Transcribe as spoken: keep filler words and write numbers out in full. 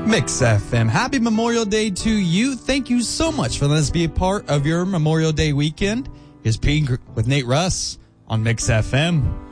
Mix F M. Happy Memorial Day to you. Thank you so much for letting us be a part of your Memorial Day weekend. Here's Pete with Nate Russ on Mix F M.